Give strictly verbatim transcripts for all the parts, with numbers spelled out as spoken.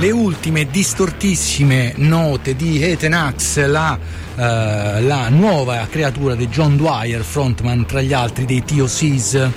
le ultime distortissime note di Ethan Axe, la, uh, la nuova creatura di John Dwyer, frontman tra gli altri dei T O Cs.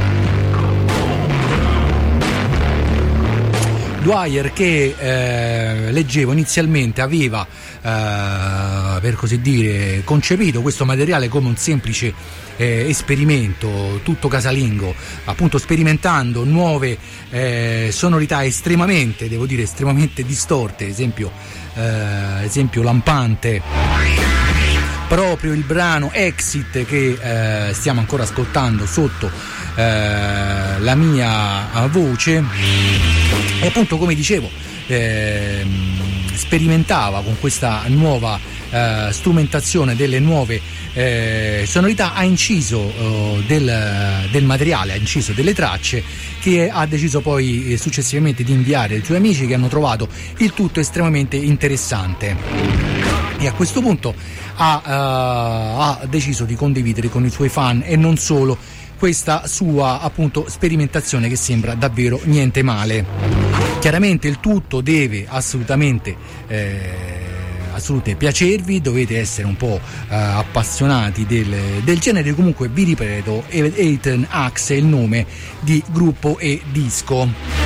Dwyer che eh, leggevo inizialmente aveva eh, per così dire concepito questo materiale come un semplice eh, esperimento tutto casalingo, appunto sperimentando nuove eh, sonorità estremamente, devo dire estremamente distorte, esempio, eh, esempio lampante proprio il brano Exit che eh, stiamo ancora ascoltando sotto eh, la mia voce. E appunto, come dicevo, eh, sperimentava con questa nuova eh, strumentazione delle nuove eh, sonorità, ha inciso eh, del, del materiale, ha inciso delle tracce che ha deciso poi eh, successivamente di inviare ai suoi amici, che hanno trovato il tutto estremamente interessante. E a questo punto ha, uh, ha deciso di condividere con i suoi fan e non solo questa sua appunto sperimentazione che sembra davvero niente male. Chiaramente il tutto deve assolutamente eh, assolutamente piacervi, dovete essere un po' eh, appassionati del, del genere. Comunque vi ripeto, Ethan Axe è il nome di gruppo e disco.